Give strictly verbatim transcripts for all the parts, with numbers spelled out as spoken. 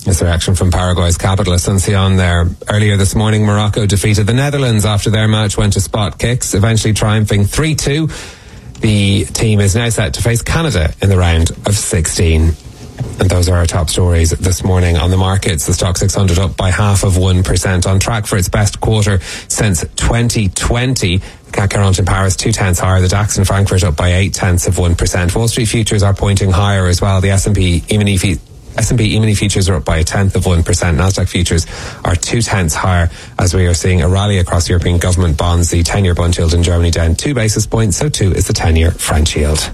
It's a reaction from Paraguay's capital, Asuncion there. Earlier this morning, Morocco defeated the Netherlands after their match went to spot kicks, eventually triumphing three two. The team is now set to face Canada in the round of sixteen. And those are our top stories this morning on the markets. The Stock six hundred up by half of one percent, on track for its best quarter since twenty twenty. C A C quarante in Paris two tenths higher. The DAX in Frankfurt up by eight tenths of one percent. Wall Street futures are pointing higher as well. The S and P E-mini S and P E-mini futures are up by a tenth of one percent. Nasdaq futures are two tenths higher as we are seeing a rally across European government bonds. The ten-year bond yield in Germany down two basis points, so too is the ten-year French yield.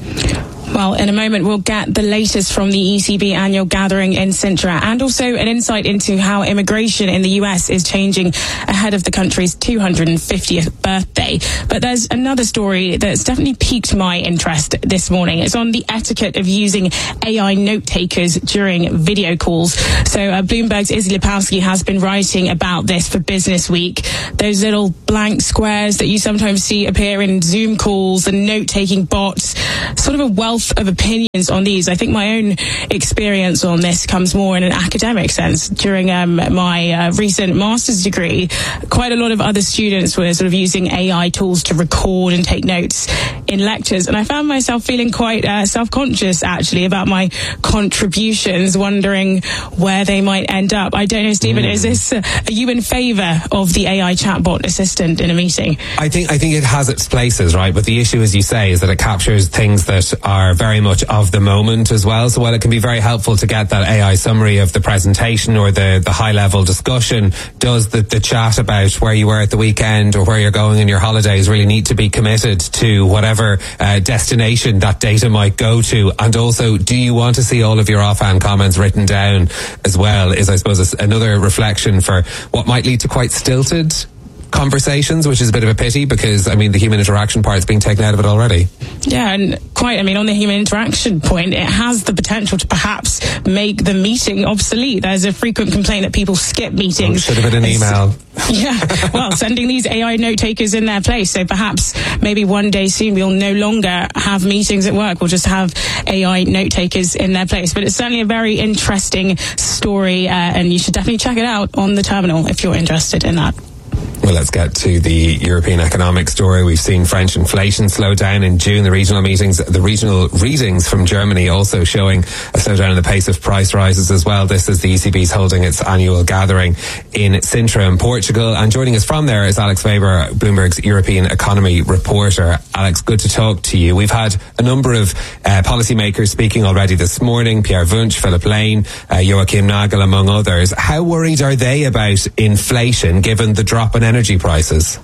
Well, in a moment, we'll get the latest from the E C B annual gathering in Sintra, and also an insight into how immigration in the U S is changing ahead of the country's two hundred fiftieth birthday. But there's another story that's definitely piqued my interest this morning. It's on the etiquette of using A I note takers during video calls. So uh, Bloomberg's Izzy Lipowski has been writing about this for Business Week. Those little blank squares that you sometimes see appear in Zoom calls and note-taking bots, sort of a wealth of opinions on these. I think my own experience on this comes more in an academic sense. During um, my uh, recent master's degree, quite a lot of other students were sort of using A I tools to record and take notes in lectures, and I found myself feeling quite uh, self-conscious actually about my contributions, wondering where they might end up. I don't know, Stephen, mm. is this uh, are you in favour of the A I chatbot assistant in a meeting? I think I think it has its places, right? But the issue, as you say, is that it captures things that are very much of the moment as well. So while it can be very helpful to get that A I summary of the presentation or the, the high-level discussion, does the, the chat about where you were at the weekend or where you're going in your holidays really need to be committed to whatever uh, destination that data might go to? And also, do you want to see all of your offhand comments written down as well? Is, I suppose, another reflection for what might lead to quite stilted conversations, which is a bit of a pity because, I mean, the human interaction part is being taken out of it already. Yeah, and quite, I mean, on the human interaction point, it has the potential to perhaps make the meeting obsolete. There's a frequent complaint that people skip meetings. Oh, should have been an email. Yeah, well, sending these A I note takers in their place. So perhaps maybe one day soon we'll no longer have meetings at work. We'll just have A I note takers in their place. But it's certainly a very interesting story, uh, and you should definitely check it out on the terminal if you're interested in that. Well, let's get to the European economic story. We've seen French inflation slow down in June. The regional meetings, the regional readings from Germany also showing a slowdown in the pace of price rises as well. This is the E C B's holding its annual gathering in Sintra in Portugal. And joining us from there is Alex Weber, Bloomberg's European economy reporter. Alex, good to talk to you. We've had a number of uh, policymakers speaking already this morning. Pierre Wunsch, Philip Lane, uh, Joachim Nagel, among others. How worried are they about inflation given the drop in energy prices?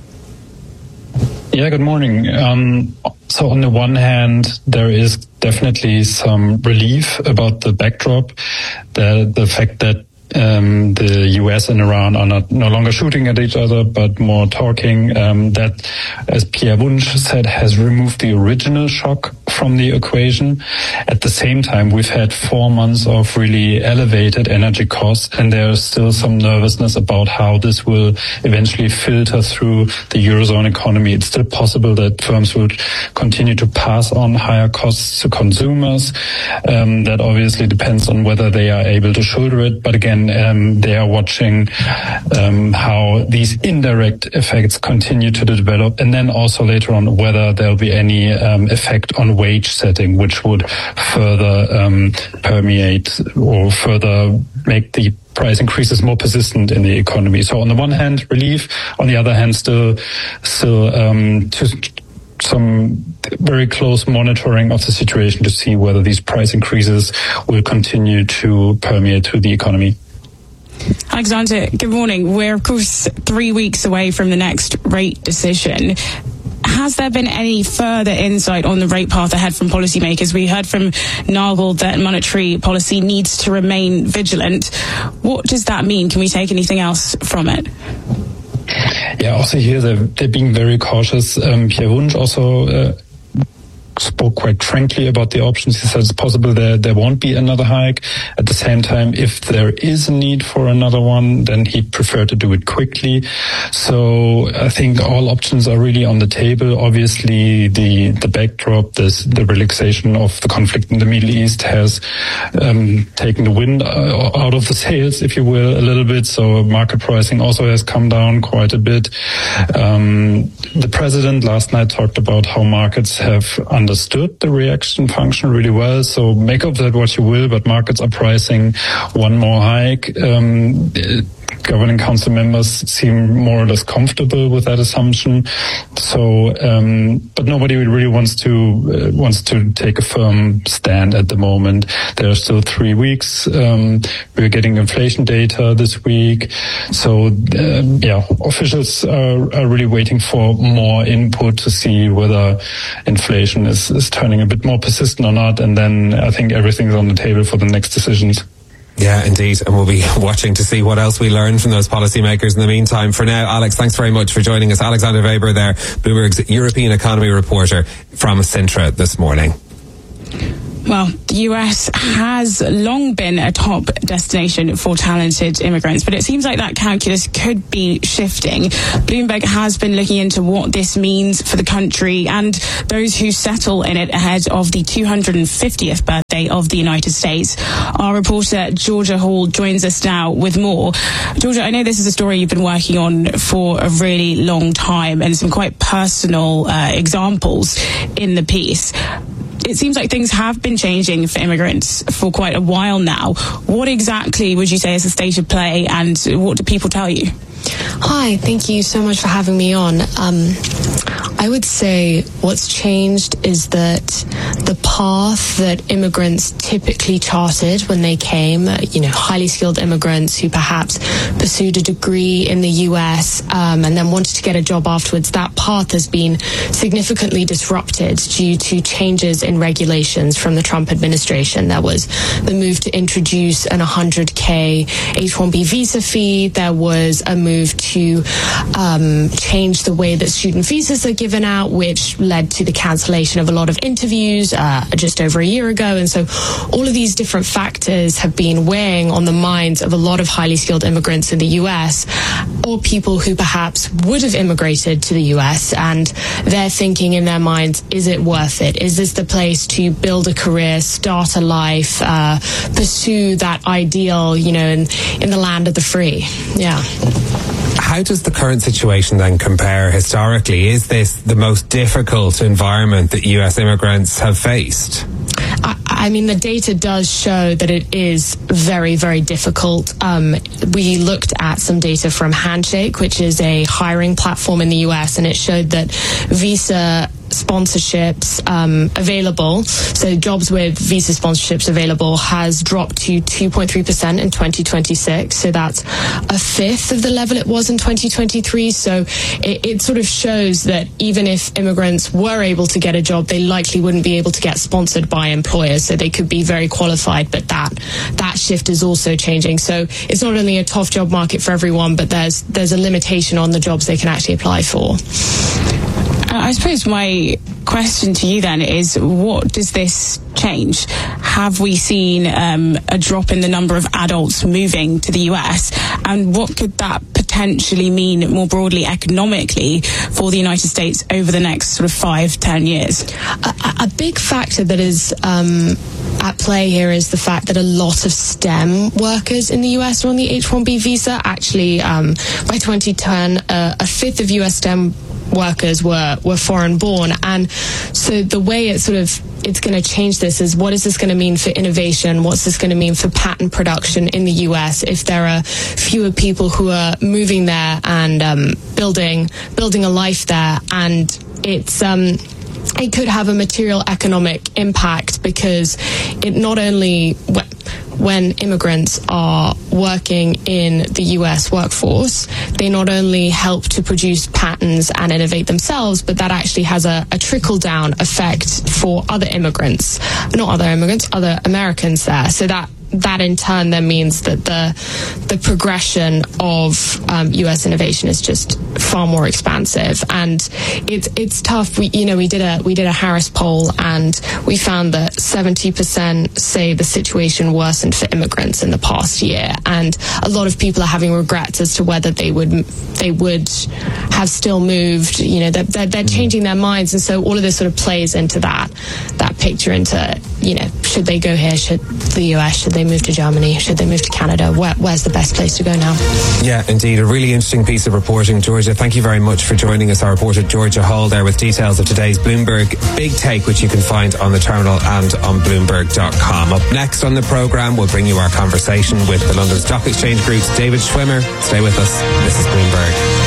Yeah, good morning. Um, so on the one hand, there is definitely some relief about the backdrop, the the fact that Um, the U S and Iran are not no longer shooting at each other, but more talking. Um, that, as Pierre Wunsch said, has removed the original shock from the equation. At the same time, we've had four months of really elevated energy costs, and there is still some nervousness about how this will eventually filter through the Eurozone economy. It's still possible that firms will continue to pass on higher costs to consumers. Um, that obviously depends on whether they are able to shoulder it. But again, Um, they are watching um, how these indirect effects continue to develop, and then also later on whether there'll be any um, effect on wage setting, which would further um, permeate or further make the price increases more persistent in the economy. So on the one hand, relief. On the other hand, still, still um, to some very close monitoring of the situation to see whether these price increases will continue to permeate through the economy. Alexander, good morning. We're, of course, three weeks away from the next rate decision. Has there been any further insight on the rate path ahead from policymakers? We heard from Nagel that monetary policy needs to remain vigilant. What does that mean? Can we take anything else from it? Yeah, also here they're, they're being very cautious. Um, Pierre Wunsch also uh, spoke quite frankly about the options. He said it's possible there there won't be another hike. At the same time, if there is a need for another one, then he'd prefer to do it quickly. So I think all options are really on the table. Obviously, the the backdrop, this, the relaxation of the conflict in the Middle East has um, taken the wind out of the sails, if you will, a little bit. So market pricing also has come down quite a bit. Um, the president last night talked about how markets have understood the reaction function really well. So make of that what you will, but markets are pricing one more hike. Um, Governing council members seem more or less comfortable with that assumption. So, um, but nobody really wants to uh, wants to take a firm stand at the moment. There are still three weeks. Um, we're getting inflation data this week. So, um, yeah, officials are, are really waiting for more input to see whether inflation is, is turning a bit more persistent or not. And then I think everything's on the table for the next decisions. Yeah, indeed. And we'll be watching to see what else we learn from those policymakers in the meantime. For now, Alex, thanks very much for joining us. Alexander Weber there, Bloomberg's European economy reporter from Sintra this morning. Well, the U S has long been a top destination for talented immigrants, but it seems like that calculus could be shifting. Bloomberg has been looking into what this means for the country and those who settle in it ahead of the two hundred fiftieth birthday of the United States. Our reporter, Georgia Hall, joins us now with more. Georgia, I know this is a story you've been working on for a really long time and some quite personal uh, examples in the piece. It seems like things have been changing for immigrants for quite a while now. What exactly would you say is the state of play, and what do people tell you? Hi, thank you so much for having me on. Um, I would say what's changed is that the path that immigrants typically charted when they came, you know, highly skilled immigrants who perhaps pursued a degree in the U S um, and then wanted to get a job afterwards, that path has been significantly disrupted due to changes in regulations from the Trump administration. There was the move to introduce an one hundred K H one B visa fee. There was a move to um, change the way that student visas are given out, which led to the cancellation of a lot of interviews uh, just over a year ago. And so all of these different factors have been weighing on the minds of a lot of highly skilled immigrants in the U S, or people who perhaps would have immigrated to the U S, and they're thinking in their minds, is it worth it? Is this the place to build a career, start a life, uh, pursue that ideal, you know, in, in the land of the free? Yeah. How does the current situation then compare historically? Is this the most difficult environment that U S immigrants have faced? I, I mean, the data does show that it is very, very difficult. Um, we looked at some data from Handshake, which is a hiring platform in the U S, and it showed that visa sponsorships um, available, so jobs with visa sponsorships available, has dropped to two point three percent in twenty twenty-six. So that's a fifth of the level it was in twenty twenty-three. So it, it sort of shows that even if immigrants were able to get a job, they likely wouldn't be able to get sponsored by employers. So they could be very qualified, but that that shift is also changing. So it's not only a tough job market for everyone, but there's there's a limitation on the jobs they can actually apply for. I suppose my question to you then is, what does this change? Have we seen um, a drop in the number of adults moving to the U S? And what could that potentially mean more broadly economically for the United States over the next sort of five, ten years? A, a big factor that is um, at play here is the fact that a lot of STEM workers in the U S are on the H one B visa. Actually, um, by twenty ten, uh, a fifth of U S STEM workers were were foreign born, and so the way it sort of it's going to change this is, what is this going to mean for innovation? What's this going to mean for patent production in the U S if there are fewer people who are moving there and um, building building a life there? And it's um it could have a material economic impact, because it not only when immigrants are working in the U S workforce, they not only help to produce patents and innovate themselves, but that actually has a, a trickle-down effect for other immigrants, not other immigrants, other Americans there. So that that in turn then means that the the progression of um, U S innovation is just far more expansive, and it's it's tough. We you know we did a we did a Harris poll, and we found that seventy percent say the situation worsened for immigrants in the past year, and a lot of people are having regrets as to whether they would they would have still moved. You know, they're, they're, they're changing their minds, and so all of this sort of plays into that that picture, into, you know, should they go here, should the U S, should they move to Germany, should they move to Canada, Where, where's the best place to go now? Yeah, indeed, a really interesting piece of reporting, Georgia. Thank you very much for joining us. Our reporter Georgia Hall there with details of today's Bloomberg Big Take, which you can find on the terminal and on bloomberg dot com. Up next on the programme, we'll bring you our conversation with the London Stock Exchange Group's David Schwimmer. Stay with us. This is Bloomberg.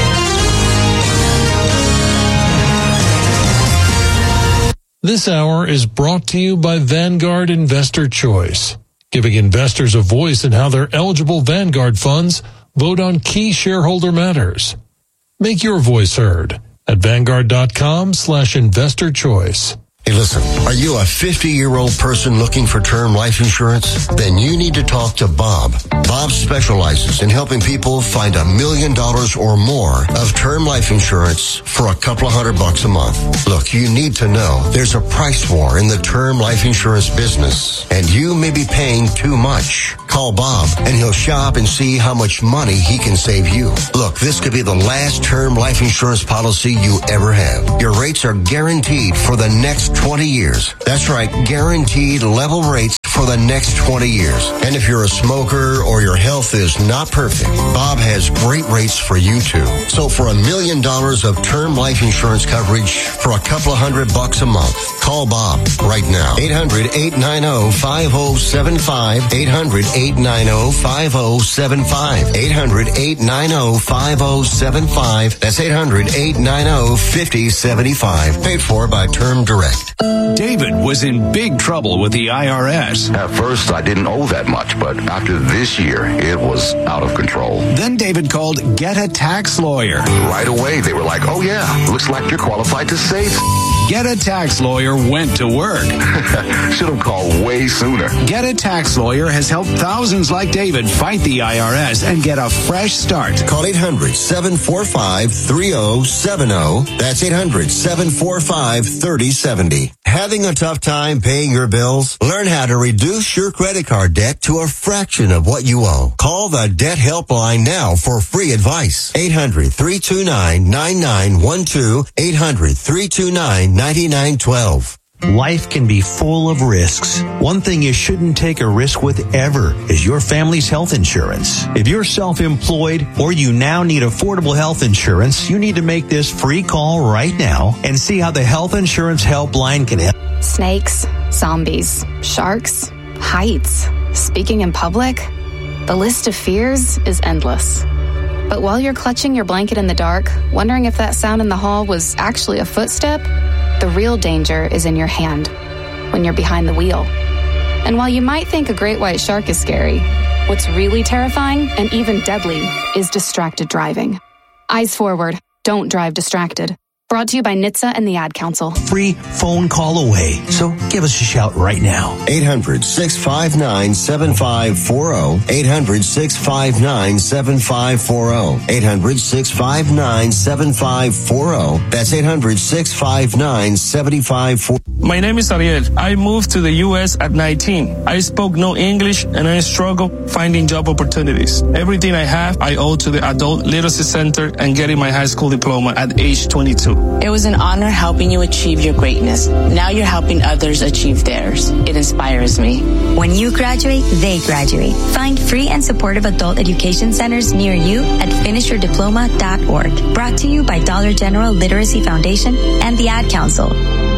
This hour is brought to you by Vanguard Investor Choice, giving investors a voice in how their eligible Vanguard funds vote on key shareholder matters. Make your voice heard at vanguard dot com slash investor choice. Hey, listen, are you a fifty-year-old person looking for term life insurance? Then you need to talk to Bob. Bob specializes in helping people find a million dollars or more of term life insurance for a couple of hundred bucks a month. Look, you need to know there's a price war in the term life insurance business, and you may be paying too much. Call Bob, and he'll shop and see how much money he can save you. Look, this could be the last term life insurance policy you ever have. Your rates are guaranteed for the next twenty years. That's right, guaranteed level rates for the next twenty years. And if you're a smoker or your health is not perfect, Bob has great rates for you too. So for a million dollars of term life insurance coverage for a couple of hundred bucks a month, call Bob right now. eight hundred, eight nine zero, five zero seven five. eight hundred, eight nine zero, five zero seven five. eight hundred, eight nine zero, five zero seven five. That's eight hundred, eight nine zero, five zero seven five. Paid for by Term Direct. David was in big trouble with the I R S. At first, I didn't owe that much, but after this year, it was out of control. Then David called Get a Tax Lawyer. Right away, they were like, oh yeah, looks like you're qualified to save. Get a Tax Lawyer went to work. Should have called way sooner. Get a Tax Lawyer has helped thousands like David fight the I R S and get a fresh start. Call eight hundred, seven four five, three zero seven zero. That's eight hundred, seven four five, three zero seven zero. Having a tough time paying your bills? Learn how to reduce your credit card debt to a fraction of what you owe. Call the Debt Helpline now for free advice. eight hundred, three two nine, nine nine one two. eight hundred, three two nine, nine nine one two. Life can be full of risks. One thing you shouldn't take a risk with ever is your family's health insurance. If you're self-employed or you now need affordable health insurance, you need to make this free call right now and see how the Health Insurance Helpline can help. Snakes, zombies, sharks, heights, speaking in public. The list of fears is endless. But while you're clutching your blanket in the dark, wondering if that sound in the hall was actually a footstep, the real danger is in your hand, when you're behind the wheel. And while you might think a great white shark is scary, what's really terrifying and even deadly is distracted driving. Eyes forward, don't drive distracted. Brought to you by N H T S A and the Ad Council. Free phone call away. So give us a shout right now. eight hundred, six five nine, seven five four zero. eight hundred, six five nine, seven five four zero. eight hundred, six five nine, seven five four zero. That's eight hundred, six five nine, seven five four zero. My name is Ariel. I moved to the U S at nineteen. I spoke no English and I struggled finding job opportunities. Everything I have, I owe to the Adult Literacy Center and getting my high school diploma at age twenty-two. It was an honor helping you achieve your greatness. Now you're helping others achieve theirs. It inspires me. When you graduate, they graduate. Find free and supportive adult education centers near you at finish your diploma dot org. Brought to you by Dollar General Literacy Foundation and the Ad Council.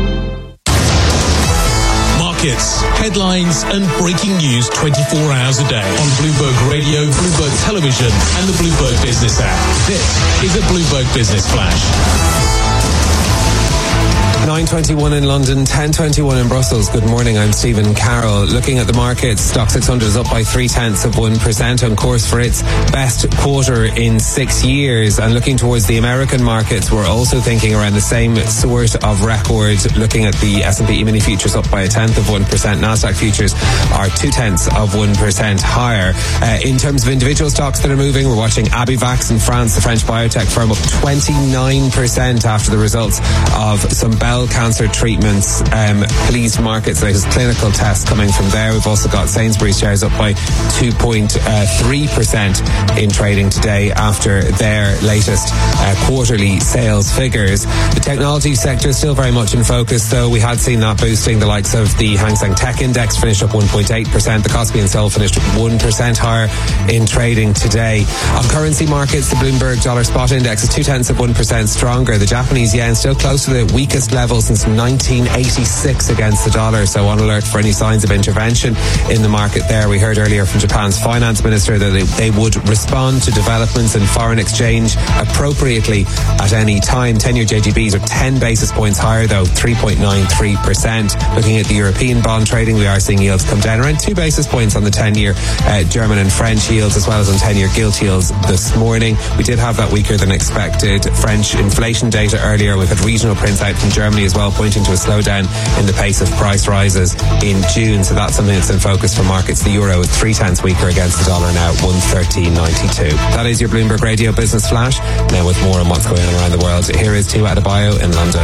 Markets, headlines, and breaking news twenty-four hours a day on Bloomberg Radio, Bloomberg Television, and the Bloomberg Business app. This is a Bloomberg Business Flash. nine twenty-one in London, ten twenty-one in Brussels. Good morning, I'm Stephen Carroll. Looking at the markets, Stock six hundred is up by three tenths of one percent, on course for its best quarter in six years. And looking towards the American markets, we're also thinking around the same sort of record. Looking at the S and P E-mini futures up by a tenth of one percent. NASDAQ futures are two tenths of one percent higher. Uh, in terms of individual stocks that are moving, we're watching Abivax in France, the French biotech firm, up twenty-nine percent after the results of some bowel cancer treatments. Um, pleased markets, latest clinical tests coming from there. We've also got Sainsbury's shares up by two point three percent in trading today after their latest uh, quarterly sales figures. The technology sector is still very much in focus, though. We had seen that boosting the likes of the Hang Seng Tech Index, finished up one point eight percent. The Kospi and Seoul finished one percent higher in trading today. On currency markets, the Bloomberg Dollar Spot Index is two tenths of one percent stronger. The Japanese yen still close to the weakest level since nineteen eighty-six against the dollar, so on alert for any signs of intervention in the market there. We heard earlier from Japan's finance minister that they, they would respond to developments in foreign exchange appropriately at any time. ten-year J G Bs are ten basis points higher, though, three point nine three percent. Looking at the European bond trading, we are seeing yields come down around two basis points on the ten-year uh, German and French yields, as well as on ten-year gilt yields this morning. We did have that weaker than expected French inflation data earlier. We've had regional prints out from Germany as well, pointing to a slowdown in the pace of price rises in June. So that's something that's in focus for markets. The euro is three tenths weaker against the dollar now, one thirteen ninety-two. That is your Bloomberg Radio Business Flash. Now with more on what's going on around the world, here is Tua Adebayo in London.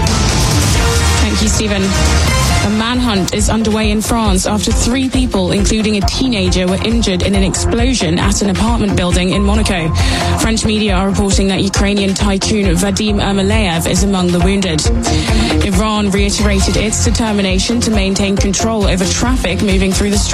Thank you, Stephen. A manhunt is underway in France after three people, including a teenager, were injured in an explosion at an apartment building in Monaco. French media are reporting that Ukrainian tycoon Vadim Ermolaev is among the wounded. Iran reiterated its determination to maintain control over traffic moving through the Strait